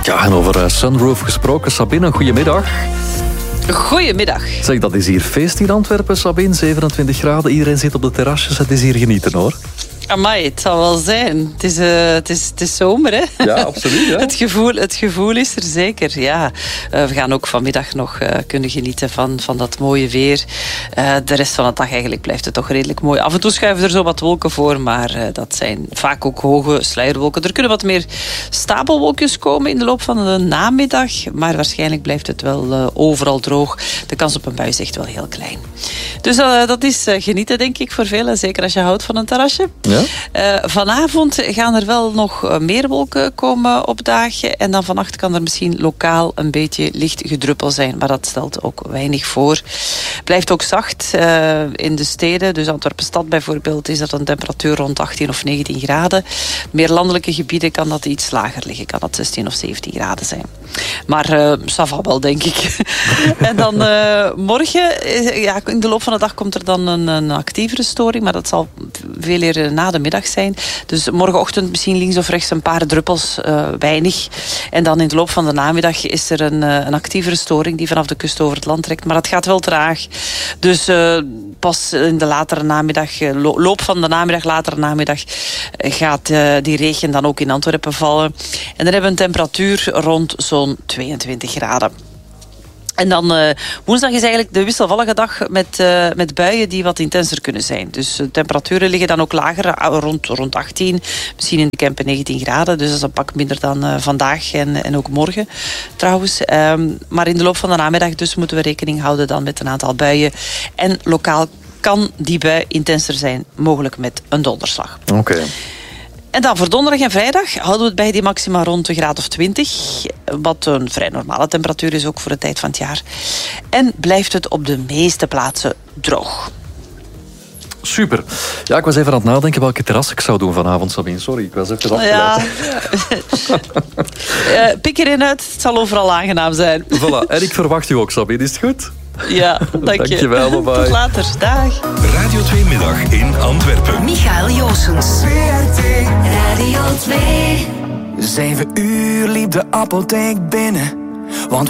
Ja, en over Sunroof gesproken. Sabine, goedemiddag. Goedemiddag. Zeg, dat is hier feest in Antwerpen, Sabine. 27 graden, iedereen zit op de terrasjes. Het is hier genieten, hoor. Amai, het zal wel zijn. Het is zomer, hè? Ja, absoluut. Ja. Het gevoel is er zeker, ja. We gaan ook vanmiddag nog kunnen genieten van dat mooie weer. De rest van de dag eigenlijk blijft het toch redelijk mooi. Af en toe schuiven er zo wat wolken voor, maar dat zijn vaak ook hoge sluierwolken. Er kunnen wat meer stapelwolkjes komen in de loop van de namiddag, maar waarschijnlijk blijft het wel overal droog. De kans op een bui is echt wel heel klein. Dus dat is genieten, denk ik, voor velen. Zeker als je houdt van een terrasje. Ja? Vanavond gaan er wel nog meer wolken komen opdagen. En dan vannacht kan er misschien lokaal een beetje licht gedruppel zijn. Maar dat stelt ook weinig voor. Blijft ook zacht in de steden. Dus Antwerpen-stad bijvoorbeeld is dat een temperatuur rond 18 of 19 graden. Meer landelijke gebieden kan dat iets lager liggen. Kan dat 16 of 17 graden zijn. Maar ça va wel, denk ik. En dan morgen, ja, in de loop van de dag komt er dan een actievere storing. Maar dat zal veel eerder na de middag zijn. Dus morgenochtend misschien links of rechts een paar druppels, weinig. En dan in de loop van de namiddag is er een actievere storing die vanaf de kust over het land trekt. Maar dat gaat wel traag. Dus pas in de latere namiddag, loop van de namiddag, latere namiddag, gaat die regen dan ook in Antwerpen vallen. En dan hebben we een temperatuur rond zo'n 22 graden. En dan woensdag is eigenlijk de wisselvallige dag met buien die wat intenser kunnen zijn. Dus de temperaturen liggen dan ook lager, rond 18, misschien in de Kempen 19 graden. Dus dat is een pak minder dan vandaag en ook morgen trouwens. Maar in de loop van de namiddag dus moeten we rekening houden dan met een aantal buien. En lokaal kan die bui intenser zijn, mogelijk met een donderslag. Oké. En dan voor donderdag en vrijdag houden we het bij die maxima rond een graad of 20. Wat een vrij normale temperatuur is ook voor de tijd van het jaar. En blijft het op de meeste plaatsen droog. Super. Ja, ik was even aan het nadenken welke terras ik zou doen vanavond, Sabine. Sorry, ik was even afgeleid. Ja. Pik erin uit, het zal overal aangenaam zijn. Voilà, en ik verwacht u ook, Sabine. Is het goed? Ja, dank je. Dankjewel, bye bye. Tot later, dag. Radio 2 Middag in Antwerpen. Michael Joosens. Radio 2. 7 uur liep de apotheek binnen. Want